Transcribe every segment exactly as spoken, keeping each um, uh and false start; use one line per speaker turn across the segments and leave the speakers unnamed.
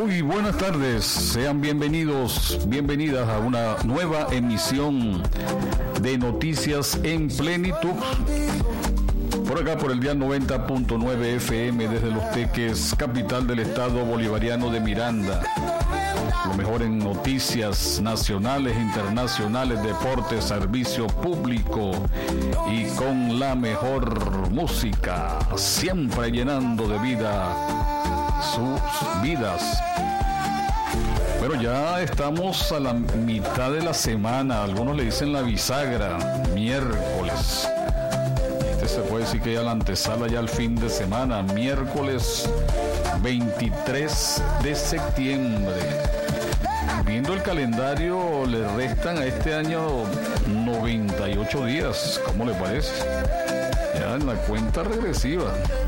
Muy buenas tardes, sean bienvenidos, bienvenidas a una nueva emisión de Noticias en Plenitud. Por acá por el día noventa punto nueve F M desde Los Teques, capital del estado bolivariano de Miranda. Lo mejor en noticias nacionales, internacionales, deportes, servicio público y con la mejor música, siempre llenando de vida sus vidas. Pero ya estamos a la mitad de la semana, algunos le dicen la bisagra, miércoles. Este se puede decir que ya la antesala ya al fin de semana, miércoles veintitrés de septiembre. Viendo el calendario, le restan a este año noventa y ocho días, ¿cómo le parece? Ya en la cuenta regresiva.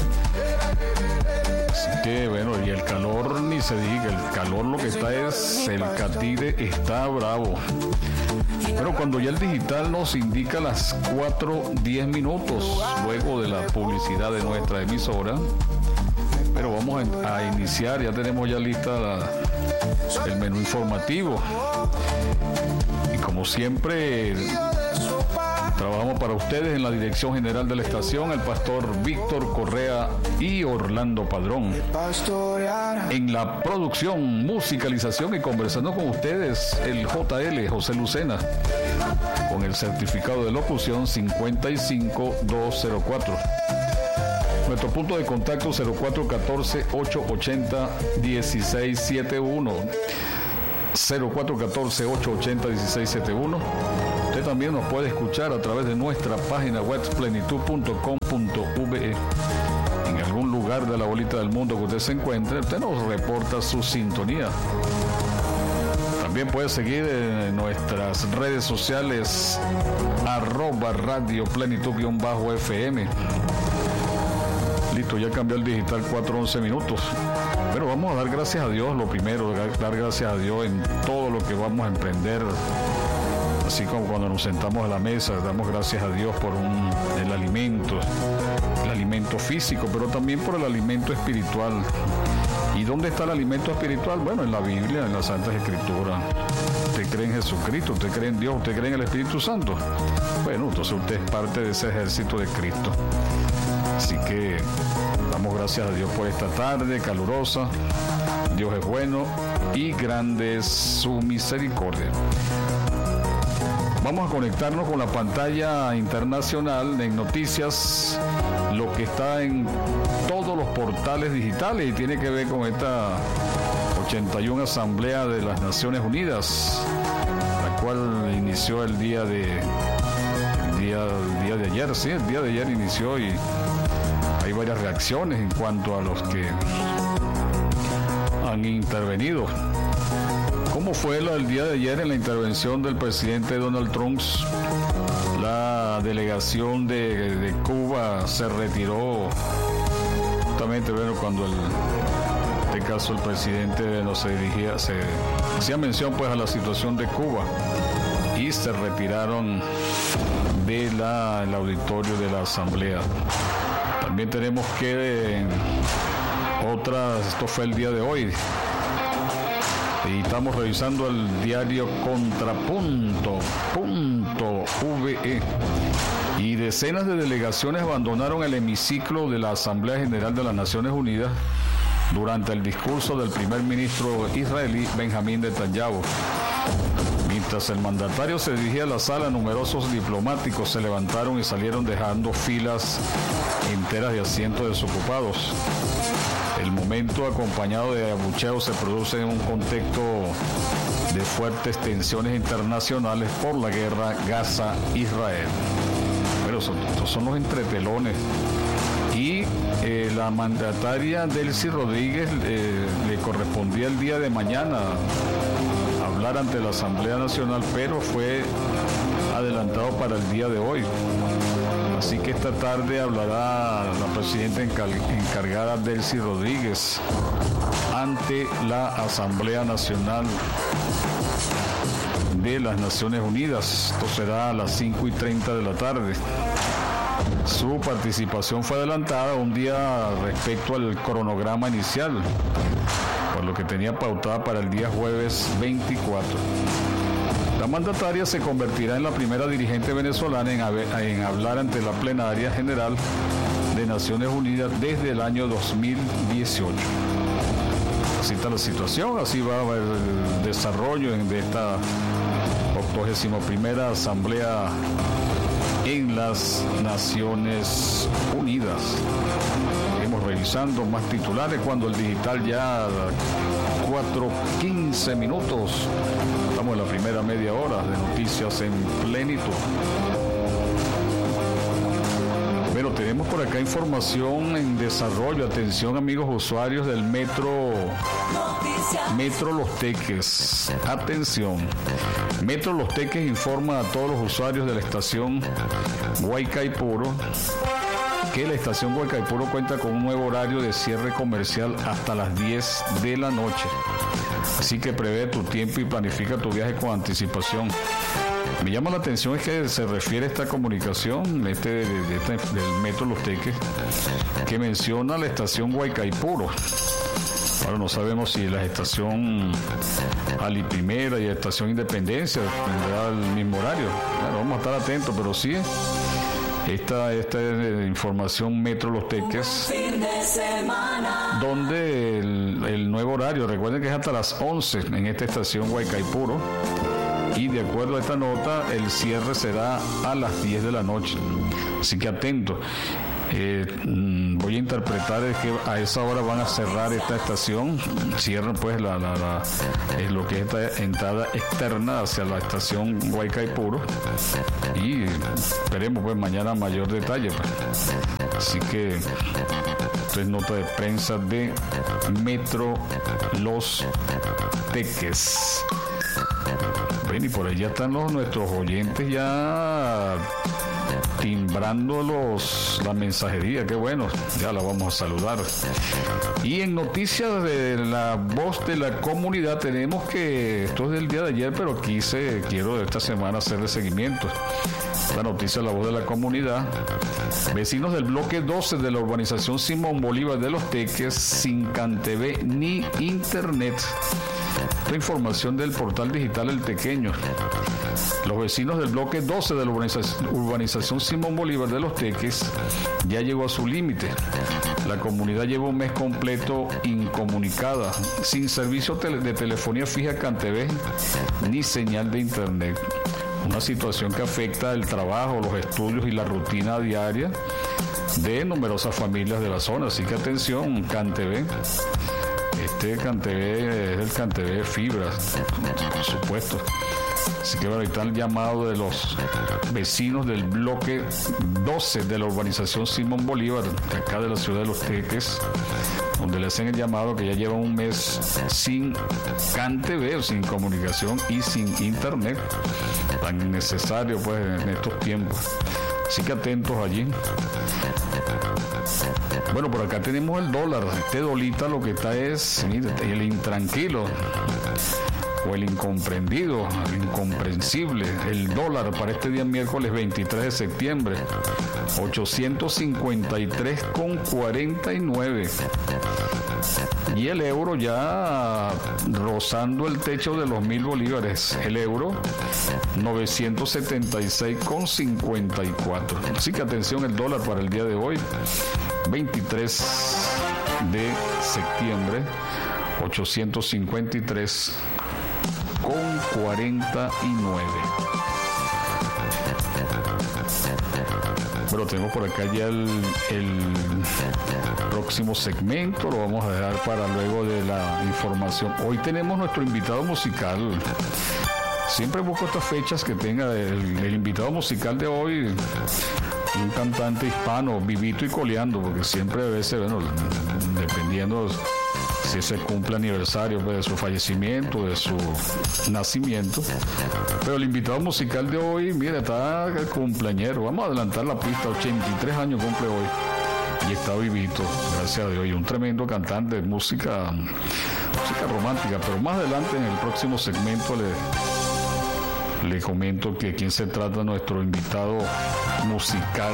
Así que bueno, y el calor ni se diga, el calor lo que está es, el catire está bravo. Pero cuando ya el digital nos indica las cuatro diez minutos, luego de la publicidad de nuestra emisora, pero vamos a, a iniciar, ya tenemos ya lista la, el menú informativo. Y como siempre, trabajamos para ustedes en la dirección general de la estación, el pastor Víctor Correa y Orlando Padrón. En la producción, musicalización y conversando con ustedes, el J L, José Lucena, con el certificado de locución cincuenta y cinco dos cero cuatro. Nuestro punto de contacto cero cuatro uno cuatro, ocho ocho cero, uno seis siete uno. cero cuatro uno cuatro, ocho ocho cero, uno seis siete uno. Usted también nos puede escuchar a través de nuestra página web plenitud punto com punto ve. En algún lugar de la bolita del mundo que usted se encuentre, usted nos reporta su sintonía. También puede seguir en nuestras redes sociales arroba radio plenitud-fm. Listo, ya cambió el digital, cuatro once minutos. Pero vamos a dar gracias a Dios, lo primero, dar gracias a Dios en todo lo que vamos a emprender. Así como cuando nos sentamos a la mesa, damos gracias a Dios por un, el alimento, el alimento físico, pero también por el alimento espiritual. ¿Y dónde está el alimento espiritual? Bueno, en la Biblia, en las Santas Escrituras. ¿Usted cree en Jesucristo? ¿Usted cree en Dios? ¿Usted cree en el Espíritu Santo? Bueno, entonces usted es parte de ese ejército de Cristo. Así que damos gracias a Dios por esta tarde calurosa. Dios es bueno y grande es su misericordia. Vamos a conectarnos con la pantalla internacional en noticias, lo que está en todos los portales digitales y tiene que ver con esta ochenta y una Asamblea de las Naciones Unidas, la cual inició el día de el día, el día de ayer, sí, el día de ayer inició y hay varias reacciones en cuanto a los que han intervenido. ¿Cómo fue la, el día de ayer en la intervención del presidente Donald Trump? La delegación de, de Cuba se retiró justamente bueno, cuando el, en este caso el presidente no se dirigía, se hacía mención pues a la situación de Cuba y se retiraron del auditorio de la Asamblea. También tenemos que eh, otras, esto fue el día de hoy, y estamos revisando el diario Contrapunto punto ve y decenas de delegaciones abandonaron el hemiciclo de la Asamblea General de las Naciones Unidas durante el discurso del primer ministro israelí Benjamín Netanyahu. Mientras el mandatario se dirigía a la sala, numerosos diplomáticos se levantaron y salieron dejando filas enteras de asientos desocupados. El momento, acompañado de abucheos, se produce en un contexto de fuertes tensiones internacionales por la guerra Gaza-Israel. Pero son, estos son los entretelones. Y eh, la mandataria Delcy Rodríguez eh, le correspondía el día de mañana hablar ante la Asamblea Nacional, pero fue adelantado para el día de hoy. Así que esta tarde hablará la presidenta encargada Delcy Rodríguez ante la Asamblea Nacional de las Naciones Unidas. Esto será a las cinco y treinta de la tarde. Su participación fue adelantada un día respecto al cronograma inicial, por lo que tenía pautada para el día jueves veinticuatro. La mandataria se convertirá en la primera dirigente venezolana en, en hablar ante la plenaria general de Naciones Unidas desde el año dos mil dieciocho. Así está la situación, así va a haber el desarrollo de esta octogésima primera Asamblea en las Naciones Unidas. Seguimos revisando más titulares cuando el digital ya cuatro quince minutos. Estamos en la primera media hora de noticias en plenitud. Bueno, tenemos por acá información en desarrollo. Atención, amigos usuarios del metro Metro Los Teques. Atención. Metro Los Teques informa a todos los usuarios de la estación Guaycaipuro que la estación Guaycaipuro cuenta con un nuevo horario de cierre comercial hasta las diez de la noche. Así que prevé tu tiempo y planifica tu viaje con anticipación. Me llama la atención es que se refiere a esta comunicación este, de, de, de, del Metro Los Teques, que menciona la estación Guaycaipuro. Ahora no sabemos si la estación Ali Primera y la estación Independencia tendrá el mismo horario. Bueno, vamos a estar atentos, pero sí, esta, esta es información Metro Los Teques, donde el, el nuevo horario, recuerden que es hasta las once en esta estación Guaycaipuro. Y de acuerdo a esta nota, el cierre será a las diez de la noche. Así que atento. Eh, voy a interpretar es que a esa hora van a cerrar esta estación. Cierran pues la, la, la, es lo que es esta entrada externa hacia la estación Guaycaipuro. Y esperemos pues mañana mayor detalle. Pues. Así que esto es nota de prensa de Metro Los Teques. Ven, y por ahí ya están los, nuestros oyentes ya timbrando los, la mensajería. Qué bueno, ya la vamos a saludar. Y en noticias de la voz de la comunidad tenemos que, esto es del día de ayer, pero quise, quiero esta semana hacerle seguimiento. La noticia de la voz de la comunidad. Vecinos del bloque doce de la urbanización Simón Bolívar de Los Teques sin CanTV ni internet. Esta información del portal digital El Tequeño. Los vecinos del bloque doce de la urbanización, urbanización Simón Bolívar de Los Teques ya llegó a su límite. La comunidad lleva un mes completo incomunicada, sin servicio de telefonía fija CanTV ni señal de internet. Una situación que afecta el trabajo, los estudios y la rutina diaria de numerosas familias de la zona. Así que atención, CanTV. Este CanTV es el CanTV Fibra, por supuesto. Así que bueno, ahí está el llamado de los vecinos del bloque doce de la urbanización Simón Bolívar, de acá de la ciudad de Los Teques, donde le hacen el llamado que ya llevan un mes sin CanTV, sin comunicación y sin internet, tan necesario pues en estos tiempos. Así que atentos allí. Bueno, por acá tenemos el dólar. Este dolita lo que está es, mire, el intranquilo o el incomprendido, el incomprensible. El dólar para este día miércoles veintitrés de septiembre, ochocientos cincuenta y tres con cuarenta y nueve. Y el euro ya rozando el techo de los mil bolívares. El euro, novecientos setenta y seis con cincuenta y cuatro. Así que atención, el dólar para el día de hoy, veintitrés de septiembre, ochocientos cincuenta y tres con cuarenta y nueve. Bueno, tenemos por acá ya el, el próximo segmento, lo vamos a dejar para luego de la información. Hoy tenemos nuestro invitado musical. Siempre busco estas fechas que tenga el, el invitado musical de hoy, un cantante hispano, vivito y coleando, porque siempre a veces, bueno, dependiendo si se cumple aniversario pues, de su fallecimiento, de su nacimiento. Pero el invitado musical de hoy, mira, está cumpleañero. Vamos a adelantar la pista, ochenta y tres años cumple hoy. Y está vivito, gracias a Dios. Y un tremendo cantante de música, música romántica. Pero más adelante, en el próximo segmento, le, le comento que quién se trata nuestro invitado musical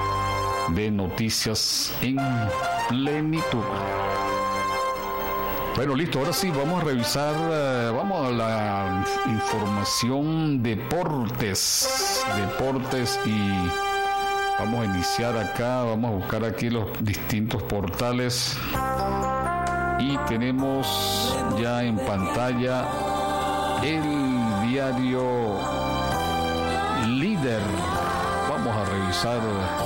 de Noticias en Plenitud. Bueno, listo, ahora sí, vamos a revisar, uh, vamos a la información deportes, deportes y vamos a iniciar acá, vamos a buscar aquí los distintos portales y tenemos ya en pantalla el diario Líder. Vamos a revisar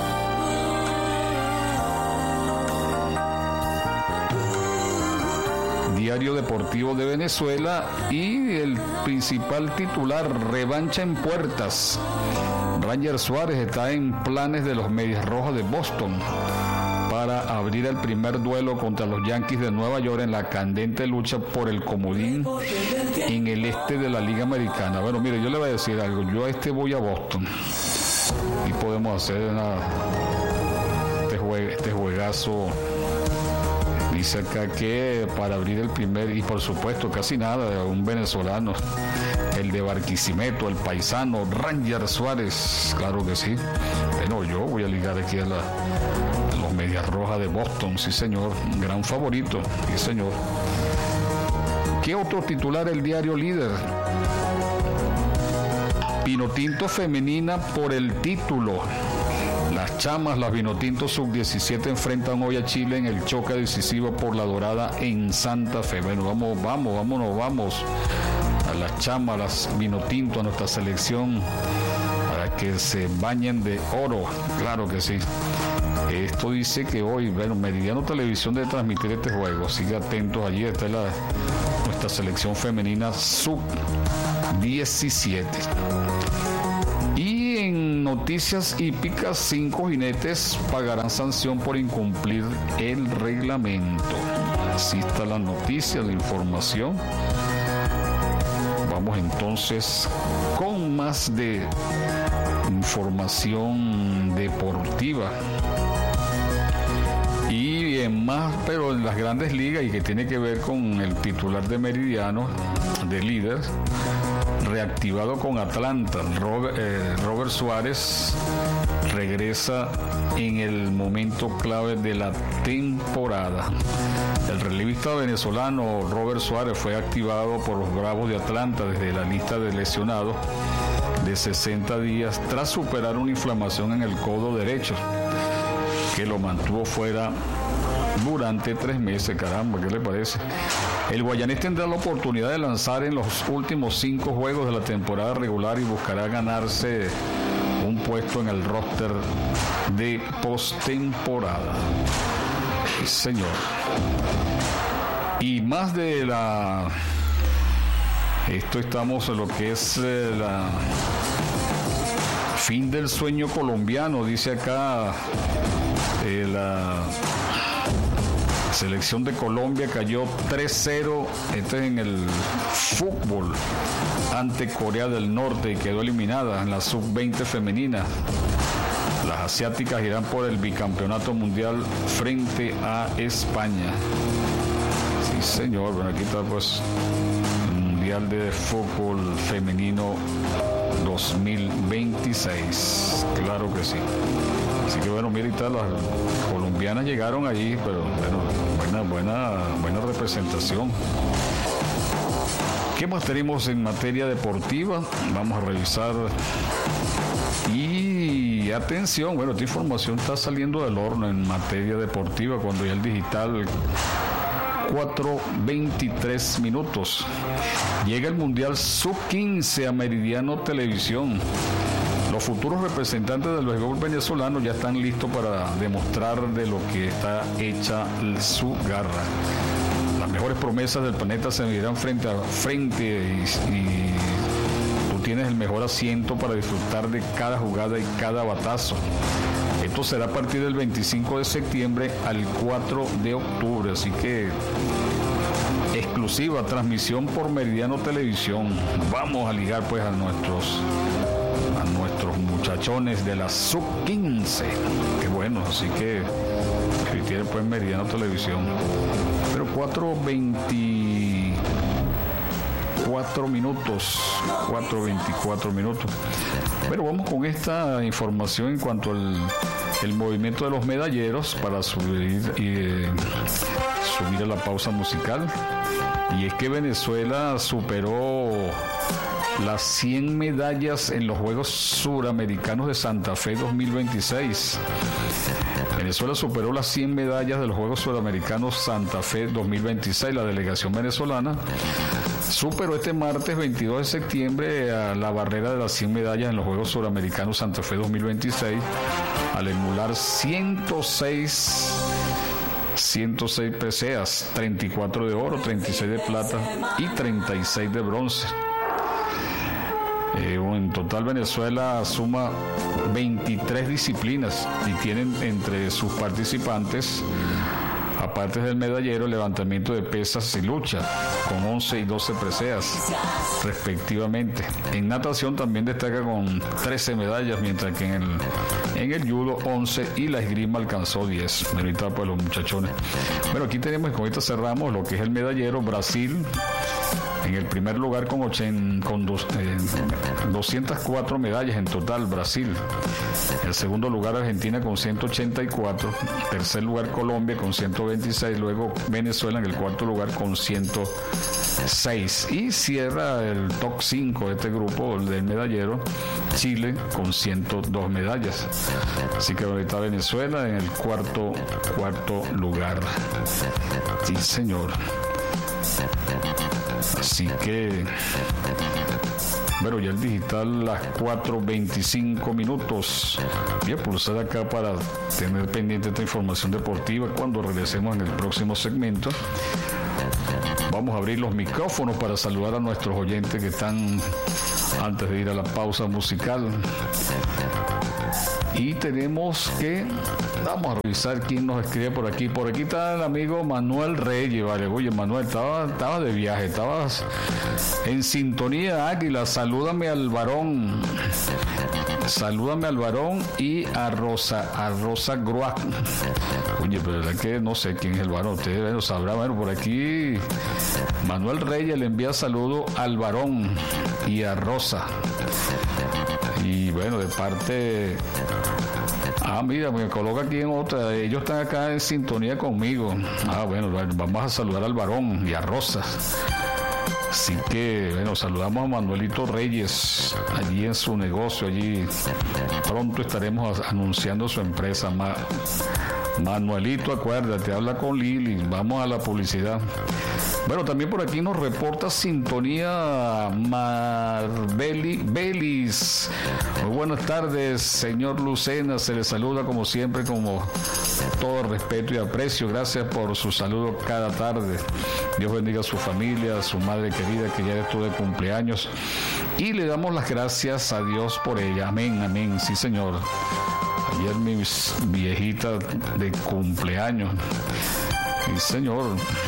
Diario Deportivo de Venezuela y el principal titular: revancha en puertas. Ranger Suárez está en planes de los Medias Rojas de Boston para abrir el primer duelo contra los Yankees de Nueva York en la candente lucha por el comodín en el este de la Liga Americana. Bueno, mire, yo le voy a decir algo. Yo a este voy a Boston y podemos hacer una, este, jue, este juegazo. Dice acá que para abrir el primer, y por supuesto casi nada, un venezolano, el de Barquisimeto, el paisano Ranger Suárez, claro que sí. Bueno, yo voy a ligar aquí a, la, a los Medias Rojas de Boston, sí señor, gran favorito, sí señor. ¿Qué otro titular el diario Líder? Pinotinto femenina por el título. Las chamas, las Vinotinto sub diecisiete enfrentan hoy a Chile en el choque decisivo por la dorada en Santa Fe. Bueno, vamos, vamos, vámonos, vamos a las chamas, las Vinotinto, a nuestra selección, para que se bañen de oro, claro que sí. Esto dice que hoy, bueno, Meridiano Televisión debe transmitir este juego, sigue atentos, allí está la, nuestra selección femenina sub diecisiete. Y en noticias hípicas, cinco jinetes pagarán sanción por incumplir el reglamento. Así está la noticia, la información. Vamos entonces con más de información deportiva. Y en más, pero en las grandes ligas, y que tiene que ver con el titular de Meridiano, de Líder, reactivado con Atlanta. Robert, eh, Robert Suárez regresa en el momento clave de la temporada. El relevista venezolano Robert Suárez fue activado por los Bravos de Atlanta desde la lista de lesionados de sesenta días tras superar una inflamación en el codo derecho que lo mantuvo fuera durante tres meses. Caramba, ¿qué le parece? El guayanés tendrá la oportunidad de lanzar en los últimos cinco juegos de la temporada regular y buscará ganarse un puesto en el roster de postemporada. Sí, señor. Y más de la... Esto estamos en lo que es eh, la... fin del sueño colombiano, dice acá eh, la... Selección de Colombia cayó tres cero, este es en el fútbol, ante Corea del Norte y quedó eliminada en la sub veinte femenina. Las asiáticas irán por el bicampeonato mundial frente a España. Sí, señor, bueno, aquí está pues el Mundial de Fútbol Femenino dos mil veintiséis, claro que sí. Así que bueno, mira, y tal, las colombianas llegaron allí, pero bueno, buena, buena, buena representación. ¿Qué más tenemos en materia deportiva? Vamos a revisar. Y atención, bueno, esta información está saliendo del horno en materia deportiva cuando ya el digital cuatro veintitrés minutos. Llega el Mundial sub quince a Meridiano Televisión. Los futuros representantes del béisbol venezolano ya están listos para demostrar de lo que está hecha su garra. Las mejores promesas del planeta se medirán frente a frente y, y tú tienes el mejor asiento para disfrutar de cada jugada y cada batazo. Esto será a partir del veinticinco de septiembre al cuatro de octubre, así que exclusiva transmisión por Meridiano Televisión. Vamos a ligar pues a nuestros a nuestros muchachones de la sub quince. Qué bueno, así que si tienen pues Meridiano Televisión. Pero cuatro veinticuatro minutos, cuatro veinticuatro minutos. Pero vamos con esta información en cuanto al el movimiento de los medalleros para subir, eh, subir a la pausa musical. Y es que Venezuela superó las cien medallas en los Juegos Suramericanos de Santa Fe dos mil veintiséis. Venezuela superó las cien medallas de los Juegos Suramericanos Santa Fe dos mil veintiséis. La delegación venezolana superó este martes veintidós de septiembre a la barrera de las cien medallas en los Juegos Suramericanos Santa Fe dos mil veintiséis al emular ciento seis preseas, treinta y cuatro de oro, treinta y seis de plata y treinta y seis de bronce. Eh, en total Venezuela suma veintitrés disciplinas y tienen entre sus participantes, aparte del medallero, levantamiento de pesas y lucha, con once y doce preseas respectivamente. En natación también destaca con trece medallas, mientras que en el, en el judo once y la esgrima alcanzó diez. Ahorita pues los muchachones. Bueno, aquí tenemos, y con esto cerramos lo que es el medallero. Brasil en el primer lugar con, ochenta, con dos, eh, doscientas cuatro medallas en total, Brasil. En el segundo lugar Argentina con ciento ochenta y cuatro. Tercer lugar Colombia con ciento veintiséis. Luego Venezuela en el cuarto lugar con ciento seis. Y cierra el top cinco de este grupo del medallero Chile con ciento dos medallas. Así que ahorita Venezuela en el cuarto, cuarto lugar. Sí, señor. Así que, bueno, ya el digital, las cuatro veinticinco minutos. Voy a pulsar acá para tener pendiente esta información deportiva cuando regresemos en el próximo segmento. Vamos a abrir los micrófonos para saludar a nuestros oyentes que están antes de ir a la pausa musical. Y tenemos que, vamos a revisar quién nos escribe por aquí. Por aquí está el amigo Manuel Reyes, vale. Oye, Manuel, estaba, estaba de viaje, estabas en sintonía, Águila. Salúdame al varón. Salúdame al varón y a Rosa, a Rosa Groa. Oye, pero la que no sé quién es el varón, ustedes lo sabrán. Bueno, por aquí Manuel Reyes le envía saludo al varón y a Rosa. Y bueno, de parte... Ah, mira, me coloca aquí en otra. Ellos están acá en sintonía conmigo. Ah, bueno, vamos a saludar al varón y a Rosa. Así que, bueno, saludamos a Manuelito Reyes allí en su negocio. Allí pronto estaremos anunciando su empresa. Ma- Manuelito, acuérdate, habla con Lili. Vamos a la publicidad. Bueno, también por aquí nos reporta sintonía Marbeli Belis. Muy buenas tardes, señor Lucena. Se le saluda como siempre, como todo respeto y aprecio. Gracias por su saludo cada tarde. Dios bendiga a su familia, a su madre querida que ya estuvo de cumpleaños. Y le damos las gracias a Dios por ella. Amén, amén. Sí, señor. Ayer mi viejita de cumpleaños. Sí, señor.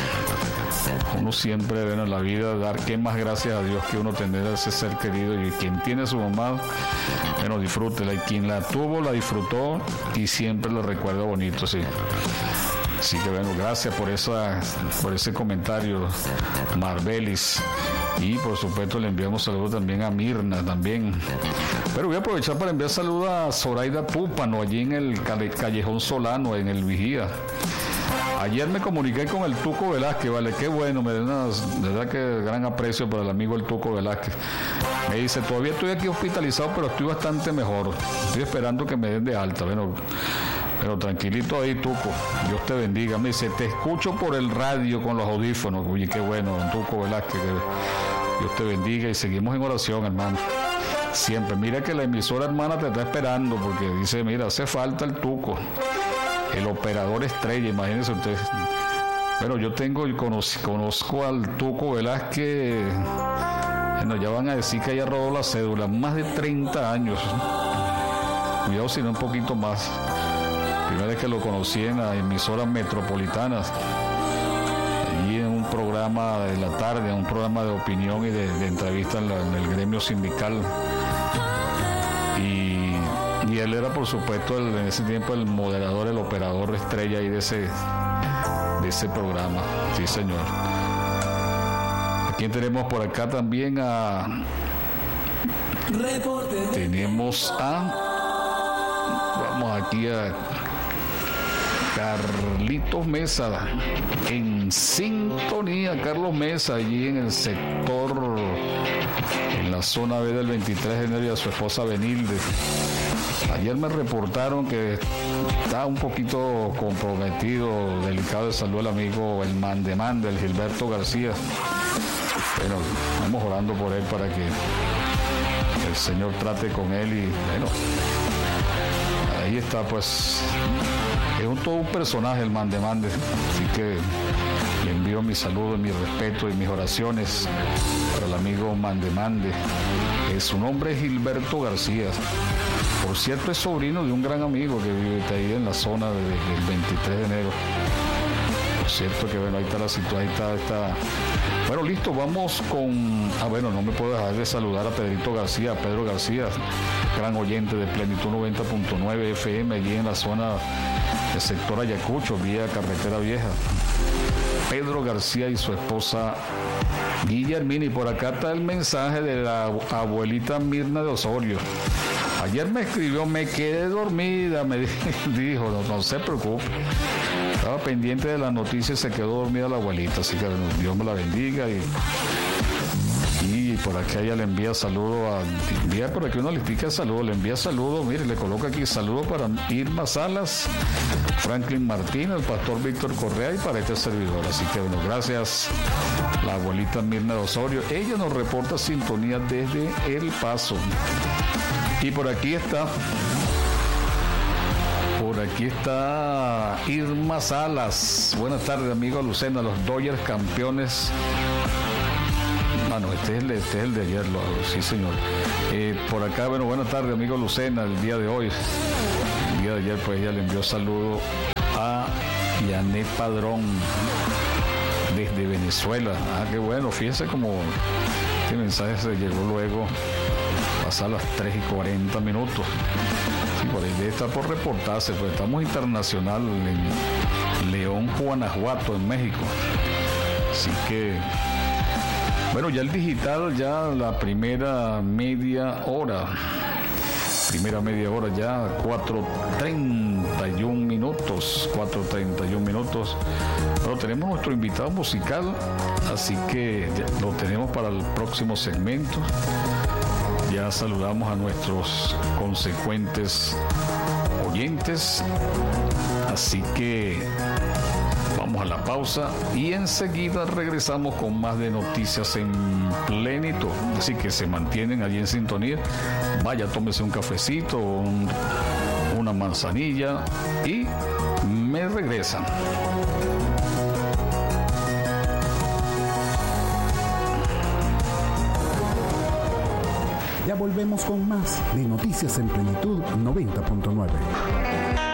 Uno siempre debe en la vida dar que más gracias a Dios que uno tener a ese ser querido, y quien tiene a su mamá, bueno, disfrútela, y quien la tuvo la disfrutó y siempre la recuerda bonito, sí. Así que bueno, gracias por esa, por ese comentario, Marbelis. Y por supuesto le enviamos saludos también a Mirna también. Pero voy a aprovechar para enviar saludos a Zoraida Púpano, allí en el Callejón Solano, en el Vigía. Ayer me comuniqué con el Tuco Velázquez, vale, qué bueno, me da una, de verdad que gran aprecio para el amigo el Tuco Velázquez. Me dice, todavía estoy aquí hospitalizado, pero estoy bastante mejor. Estoy esperando que me den de alta. Bueno, pero tranquilito ahí, Tuco. Dios te bendiga. Me dice, te escucho por el radio con los audífonos. Oye, qué bueno, Tuco Velázquez. Dios te bendiga y seguimos en oración, hermano. Siempre. Mira que la emisora hermana te está esperando porque dice, mira, hace falta el Tuco. El operador estrella, imagínense ustedes. Bueno, yo tengo y conozco, conozco al Tuco Velázquez. Bueno, ya van a decir que haya robado la cédula. Más de treinta años. Cuidado si no un poquito más. Primera vez que lo conocí en las emisoras metropolitanas. Allí en un programa de la tarde, un programa de opinión y de, de entrevista en, la, en el gremio sindical. Y Y él era, por supuesto, el, en ese tiempo el moderador, el operador estrella ahí de ese, de ese programa. Sí, señor. Aquí tenemos por acá también a... Tenemos a... Saludamos aquí a Carlitos Mesa en sintonía. Carlos Mesa, allí en el sector, en la zona B del veintitrés de enero, y a su esposa Benilde. Ayer me reportaron que está un poquito comprometido, delicado de salud el amigo, el mandemande, el Gilberto García. Bueno, estamos orando por él para que el Señor trate con él y bueno, ahí está, pues es un, todo un personaje el mandemande, así que le envío mi saludo, mi respeto y mis oraciones para el amigo mandemande. Eh, su nombre es Gilberto García. Por cierto, es sobrino de un gran amigo que vive ahí en la zona de, del veintitrés de enero. Por cierto que bueno, ahí está la situación, ahí está, está. Bueno, listo, vamos con... Ah, bueno, no me puedo dejar de saludar a Pedrito García, a Pedro García, gran oyente de Plenitud noventa punto nueve F M, allí en la zona del sector Ayacucho, vía Carretera Vieja. Pedro García y su esposa Guillermina. Y por acá está el mensaje de la abuelita Mirna de Osorio. Ayer me escribió, me quedé dormida, me dijo, no, no se preocupe. Estaba pendiente de las noticias, se quedó dormida la abuelita, así que Dios me la bendiga. Y, y por acá ella le envía saludo a... Envía por aquí uno le explica saludo, le envía saludo, mire, le coloca aquí saludo para Irma Salas, Franklin Martín, el pastor Víctor Correa y para este servidor. Así que bueno, gracias la abuelita Mirna de Osorio. Ella nos reporta sintonía desde El Paso. Y por aquí está, por aquí está Irma Salas. Buenas tardes, amigo Lucena, los Dodgers campeones. Ah, no, este es el, este es el de ayer, lo, sí señor. Eh, por acá, bueno, buenas tardes, amigo Lucena, el día de hoy. El día de ayer, pues ella le envió saludo a Yané Padrón desde Venezuela. Ah, qué bueno, fíjese como este mensaje se llegó luego. Pasa a las tres y cuarenta minutos. Sí, por ahí debe estar por reportarse, pues estamos internacional en León, Guanajuato, en México. Así que, bueno, ya el digital, ya la primera media hora. Primera media hora ya, cuatro treinta y un minutos. cuatro treinta y un minutos. Bueno, tenemos nuestro invitado musical, así que ya lo tenemos para el próximo segmento. Ya saludamos a nuestros consecuentes oyentes, así que vamos a la pausa y enseguida regresamos con más de Noticias en Plenitud. Así que se mantienen allí en sintonía. Vaya, tómese un cafecito, un, una manzanilla y me regresan.
Ya volvemos con más de Noticias en Plenitud noventa punto nueve.